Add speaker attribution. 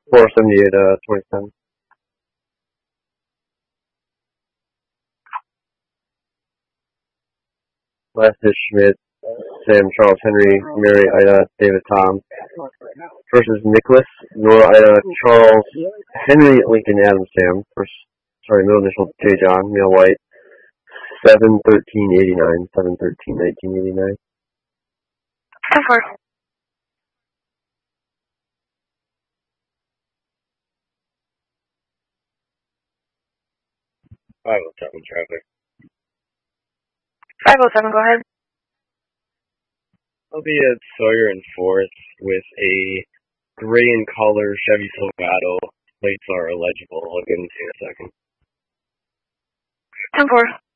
Speaker 1: 478, 27. Last is Schmidt, Sam, Charles, Henry, Mary, Ida, David, Tom. First is Nicholas, Nora, Ida, Charles, Henry, Lincoln, Adam, Sam. Middle initial J. John, male, white. 7/13/89, 7/13/1989.
Speaker 2: 10-4.
Speaker 3: 507 traffic.
Speaker 2: 507, go ahead.
Speaker 3: I'll be at Sawyer and 4th with a gray in color Chevy Silverado. Plates are illegible. I'll get into in a second.
Speaker 2: 10-4.